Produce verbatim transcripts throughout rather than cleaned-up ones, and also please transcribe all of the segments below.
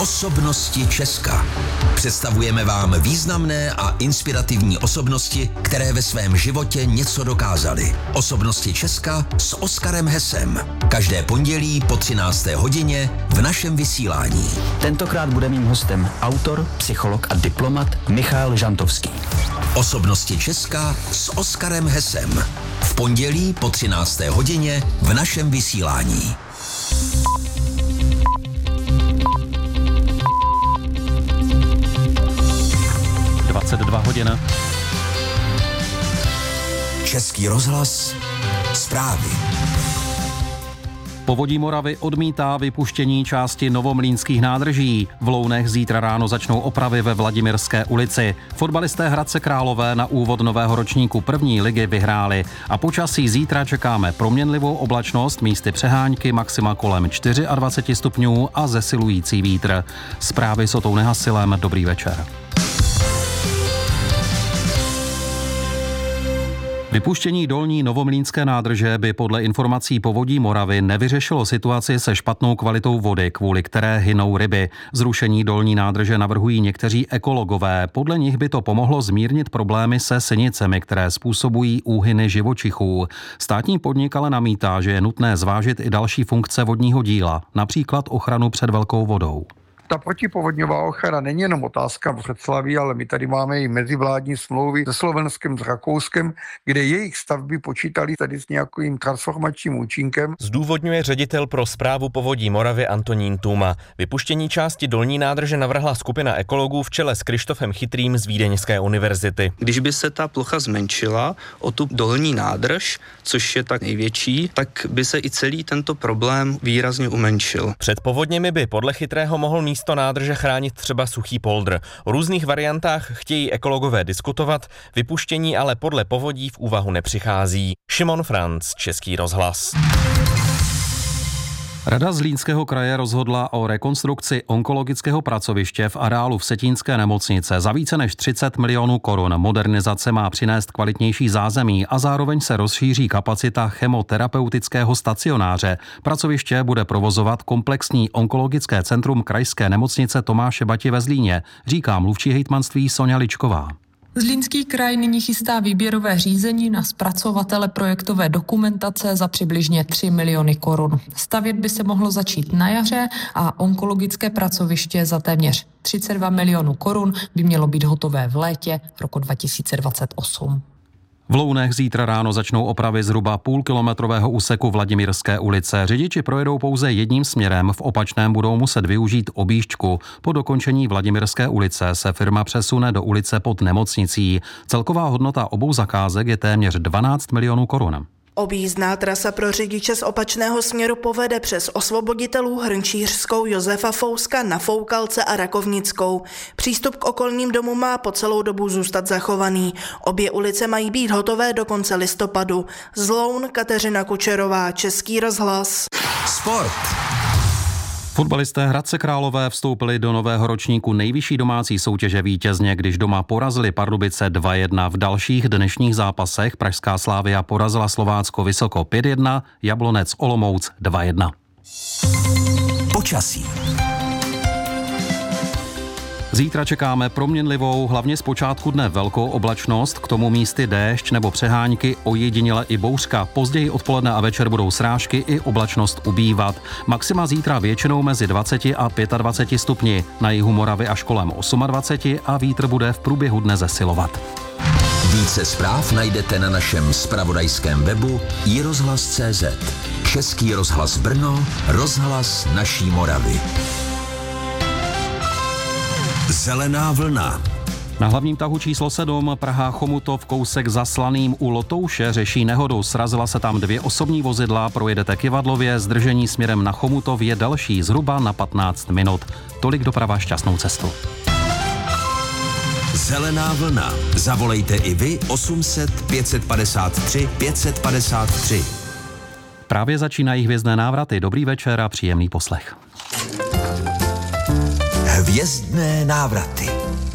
Osobnosti Česka. Představujeme vám významné a inspirativní osobnosti, které ve svém životě něco dokázaly. Osobnosti Česka s Oskarem Hesem. Každé pondělí po třinácté hodině v našem vysílání. Tentokrát bude mým hostem autor, psycholog a diplomat Michal Žantovský. Osobnosti Česka s Oskarem Hesem. V pondělí po třinácté hodině v našem vysílání. dvacet dva hodin. Český rozhlas. Zprávy. Povodí Moravy odmítá vypuštění části novomlýnských nádrží. V Lounech zítra ráno začnou opravy ve Vladimirské ulici. Fotbalisté Hradce Králové na úvod nového ročníku první ligy vyhráli. A počasí zítra čekáme proměnlivou oblačnost, místy přehánky, maxima kolem dvacet čtyři stupňů a zesilující vítr. Zprávy s Otou Nehasilem. Dobrý večer. Vypuštění dolní novomlýnské nádrže by podle informací Povodí Moravy nevyřešilo situaci se špatnou kvalitou vody, kvůli které hynou ryby. Zrušení dolní nádrže navrhují někteří ekologové. Podle nich by to pomohlo zmírnit problémy se sinicemi, které způsobují úhyny živočichů. Státní podnik ale namítá, že je nutné zvážit i další funkce vodního díla, například ochranu před velkou vodou. Ta protipovodňová ochrana není jenom otázka Břeclaví, ale my tady máme i mezivládní smlouvy se Slovenskem, s Rakouskem, kde jejich stavby počítali tady s nějakým transformačním účinkem. Zdůvodňuje ředitel pro správu Povodí Moravy Antonín Tůma. Vypuštění části dolní nádrže navrhla skupina ekologů v čele s Krištofem Chytrým z Vídeňské univerzity. Když by se ta plocha zmenšila o tu dolní nádrž, což je tak největší, tak by se i celý tento problém výrazně umenšil. Před povodněmi by podle Chytrého mohl místo nádrže chránit třeba suchý poldr. O různých variantách chtějí ekologové diskutovat, vypuštění ale podle Povodí v úvahu nepřichází. Šimon Franc, Český rozhlas. Rada Zlínského kraje rozhodla o rekonstrukci onkologického pracoviště v areálu Vsetínské nemocnice za více než třicet milionů korun. Modernizace má přinést kvalitnější zázemí a zároveň se rozšíří kapacita chemoterapeutického stacionáře. Pracoviště bude provozovat komplexní onkologické centrum krajské nemocnice Tomáše Bati ve Zlíně, říká mluvčí hejtmanství Soňa Ličková. Zlínský kraj nyní chystá výběrové řízení na zpracovatele projektové dokumentace za přibližně tři miliony korun. Stavět by se mohlo začít na jaře a onkologické pracoviště za téměř třicet dva milionů korun by mělo být hotové v létě roku dva tisíce dvacet osm. V Lounech zítra ráno začnou opravy zhruba půlkilometrového úseku Vladimirské ulice. Řidiči projedou pouze jedním směrem, v opačném budou muset využít objížďku. Po dokončení Vladimirské ulice se firma přesune do ulice pod nemocnicí. Celková hodnota obou zakázek je téměř dvanáct milionů korun. Objízdná trasa pro řidiče z opačného směru povede přes Osvoboditelů, Hrnčířskou, Josefa Fouska, Na Foukalce a Rakovnickou. Přístup k okolním domům má po celou dobu zůstat zachovaný. Obě ulice mají být hotové do konce listopadu. Z Loun Kateřina Kučerová, Český rozhlas. Sport. Fotbalisté Hradce Králové vstoupili do nového ročníku nejvyšší domácí soutěže vítězně, když doma porazili Pardubice dva jedna. V dalších dnešních zápasech pražská Slavia porazila Slovácko Vysoko pět jedna, Jablonec Olomouc dva jedna. Počasí. Zítra čekáme proměnlivou, hlavně z počátku dne velkou oblačnost, k tomu místy déšť nebo přehánky, ojediněle i bouřka. Později odpoledne a večer budou srážky i oblačnost ubývat. Maxima zítra většinou mezi dvacet a dvacet pět stupni, na jihu Moravy až kolem dvacet osm a vítr bude v průběhu dne zesilovat. Více zpráv najdete na našem zpravodajském webu i rozhlas tečka cé zet. Český rozhlas Brno, rozhlas naší Moravy. Zelená vlna. Na hlavním tahu číslo sedm Praha Chomutov kousek za Slaným u Lotouše řeší nehodu. Srazila se tam dvě osobní vozidla, projedete Kivadlově, zdržení směrem na Chomutov je delší, zhruba na patnáct minut. Tolik doprava, šťastnou cestu. Zelená vlna. Zavolejte i vy osm set pět padesát tři pět padesát tři. Právě začínají hvězdné návraty. Dobrý večer a příjemný poslech. Hvězdné návraty.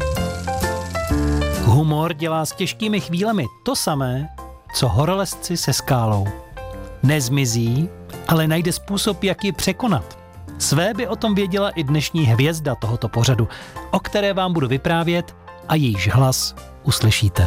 Humor dělá s těžkými chvílemi to samé, co horolezci se skálou. Nezmizí, ale najde způsob, jak ji překonat. Své by o tom věděla i dnešní hvězda tohoto pořadu, o které vám budu vyprávět a jejíž hlas uslyšíte.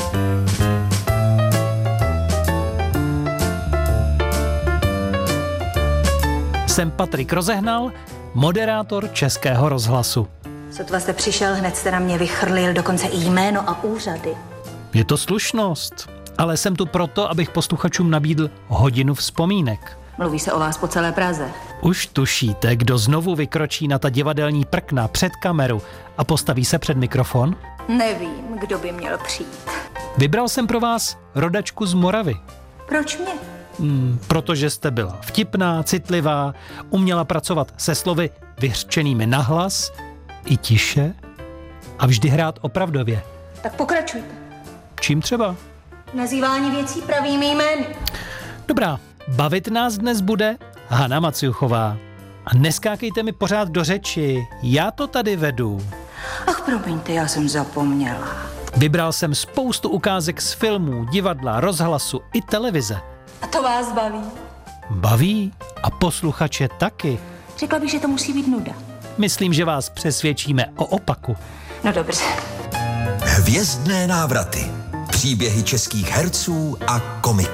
Jsem Patrik Rozehnal, moderátor Českého rozhlasu. Sotva jste přišel, hned jste na mě vychrlil dokonce i jméno a úřady. Je to slušnost, ale jsem tu proto, abych posluchačům nabídl hodinu vzpomínek. Mluví se o vás po celé Praze. Už tušíte, kdo znovu vykročí na ta divadelní prkna před kameru a postaví se před mikrofon? Nevím, kdo by měl přijít. Vybral jsem pro vás rodačku z Moravy. Proč mě? Hmm, protože jste byla vtipná, citlivá, uměla pracovat se slovy vyřčenými nahlas i tiše a vždy hrát opravdově. Tak pokračujte. Čím třeba? Nazývání věcí pravými jmény. Dobrá, bavit nás dnes bude Hana Maciuchová. A neskákejte mi pořád do řeči, já to tady vedu. Ach, promiňte, já jsem zapomněla. Vybral jsem spoustu ukázek z filmů, divadla, rozhlasu i televize. A to vás baví? Baví a posluchače taky. Řekla bych, že to musí být nuda. Myslím, že vás přesvědčíme o opaku. No dobře. Hvězdné návraty. Příběhy českých herců a komiků.